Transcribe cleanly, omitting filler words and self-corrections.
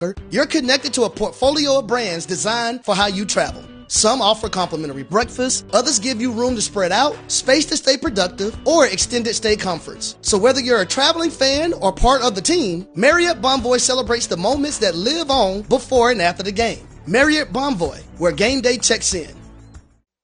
you're connected to a portfolio of brands designed for how you travel. Some offer complimentary breakfast, others give you room to spread out, space to stay productive, or extended stay comforts. So whether you're a traveling fan or part of the team, Marriott Bonvoy celebrates the moments that live on before and after the game. Marriott Bonvoy, where game day checks in.